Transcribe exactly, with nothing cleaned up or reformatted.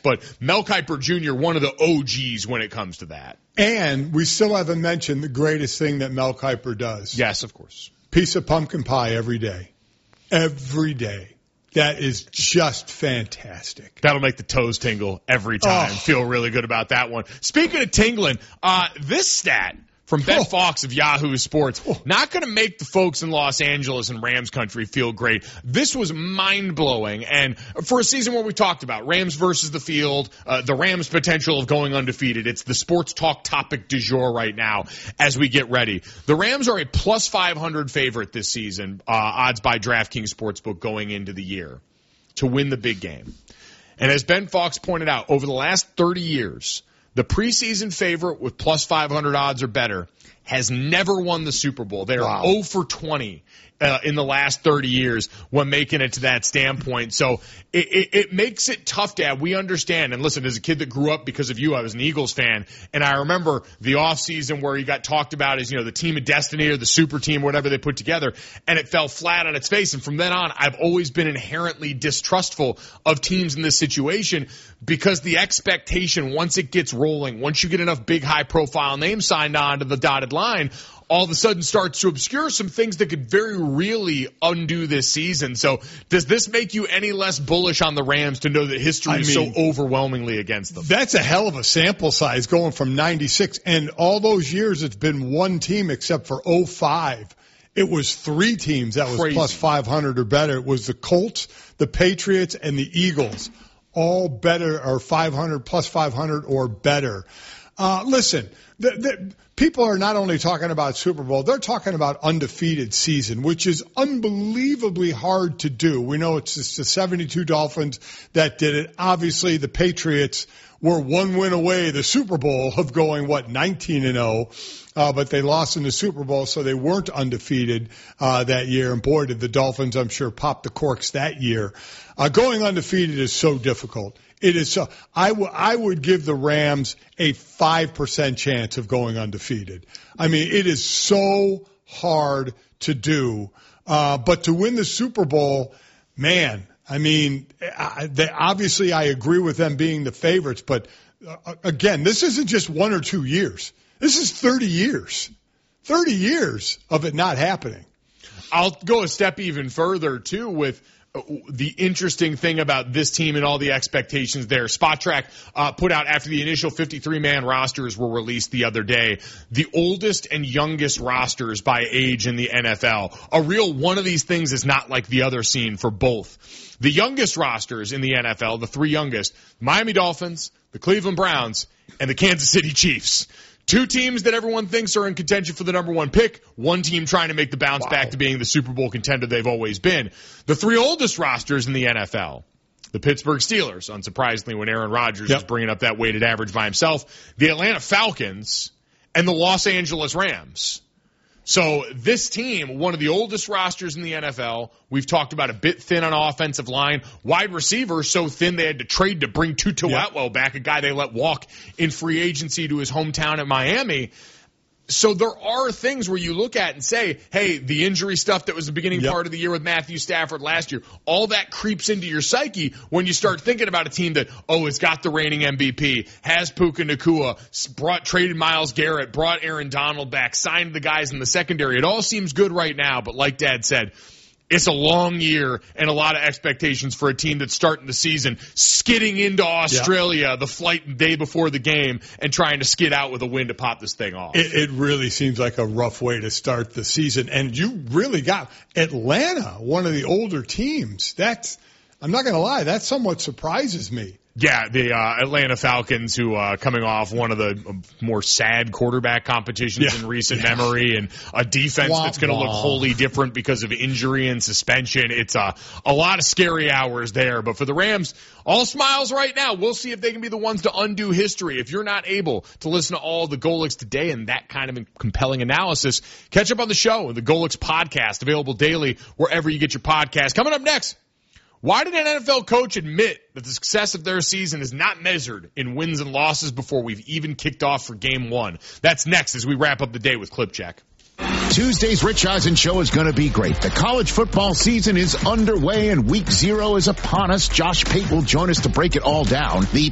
but Mel Kiper Junior, one of the O Gs when it comes to that. And we still haven't mentioned the greatest thing that Mel Kiper does. Yes, of course. Piece of pumpkin pie every day. Every day. That is just fantastic. That'll make the toes tingle every time. Oh. Feel really good about that one. Speaking of tingling, uh, this stat from Ben Oh. Fox of Yahoo Sports, not going to make the folks in Los Angeles and Rams country feel great. This was mind-blowing, and for a season where we talked about Rams versus the field, uh, the Rams' potential of going undefeated, it's the sports talk topic du jour right now as we get ready. The Rams are a plus five hundred favorite this season, uh, odds by DraftKings Sportsbook going into the year, to win the big game. And as Ben Fox pointed out, over the last thirty years, the preseason favorite with plus five hundred odds or better has never won the Super Bowl. They are Wow. zero for twenty uh, in the last thirty years when making it to that standpoint. So it, it, it makes it tough, Dad. We understand. And listen, as a kid that grew up because of you, I was an Eagles fan. And I remember the offseason where you got talked about as, you know, the team of destiny or the super team, whatever they put together. And it fell flat on its face. And from then on, I've always been inherently distrustful of teams in this situation because the expectation, once it gets rolling, once you get enough big, high-profile names signed on to the dotted line, all of a sudden starts to obscure some things that could very really undo this season. So does this make you any less bullish on the Rams to know that history I is mean, so overwhelmingly against them? That's a hell of a sample size going from ninety-six. And all those years, it's been one team except for oh five. It was three teams that was Crazy. plus five hundred or better. It was the Colts, the Patriots, and the Eagles. All better or five hundred, plus five hundred or better. Uh, listen, the, the, people are not only talking about Super Bowl, they're talking about undefeated season, which is unbelievably hard to do. We know it's just the seventy-two Dolphins that did it. Obviously, the Patriots were one win away, the Super Bowl, of going, what, nineteen and oh. Uh, but they lost in the Super Bowl, so they weren't undefeated uh, that year. And boy, did the Dolphins, I'm sure, pop the corks that year. Uh, going undefeated is so difficult. It is so. I, w- I would give the Rams a five percent chance of going undefeated. I mean, it is so hard to do. Uh, but to win the Super Bowl, man, I mean, I, they, obviously I agree with them being the favorites. But, uh, again, this isn't just one or two years. This is thirty years. thirty years of it not happening. I'll go a step even further, too, with the interesting thing about this team and all the expectations there. Spotrac uh, put out after the initial fifty-three man rosters were released the other day, the oldest and youngest rosters by age in the N F L. A real one of these things is not like the other scene for both. The youngest rosters in the N F L, the three youngest, Miami Dolphins, the Cleveland Browns, and the Kansas City Chiefs. Two teams that everyone thinks are in contention for the number one pick. One team trying to make the bounce wow. back to being the Super Bowl contender they've always been. The three oldest rosters in the N F L. The Pittsburgh Steelers, unsurprisingly, when Aaron Rodgers yep. is bringing up that weighted average by himself. The Atlanta Falcons and the Los Angeles Rams. So this team, one of the oldest rosters in the N F L, we've talked about a bit thin on offensive line. Wide receiver so thin they had to trade to bring Tutu yep. Atwell back, a guy they let walk in free agency to his hometown in Miami. So there are things where you look at and say, hey, the injury stuff that was the beginning yep. part of the year with Matthew Stafford last year, all that creeps into your psyche when you start thinking about a team that, oh, it's got the reigning M V P, has Puka Nacua, brought, traded Myles Garrett, brought Aaron Donald back, signed the guys in the secondary. It all seems good right now, but like Dad said, it's a long year and a lot of expectations for a team that's starting the season skidding into Australia yeah. the flight day before the game and trying to skid out with a win to pop this thing off. It, it really seems like a rough way to start the season. And you really got Atlanta, one of the older teams. That's, I'm not going to lie, that somewhat surprises me. Yeah, the uh, Atlanta Falcons, who uh, coming off one of the more sad quarterback competitions yeah. in recent yeah. memory, and a defense wah, that's going to look wholly different because of injury and suspension. It's a, a lot of scary hours there. But for the Rams, all smiles right now. We'll see if they can be the ones to undo history. If you're not able to listen to all the Golix today and that kind of compelling analysis, catch up on the show, the Golix podcast, available daily wherever you get your podcast. Coming up next, why did an N F L coach admit that the success of their season is not measured in wins and losses before we've even kicked off for game one? That's next as we wrap up the day with Clip Check. Tuesday's Rich Eisen show is going to be great. The college football season is underway and week zero is upon us. Josh Pate will join us to break it all down. The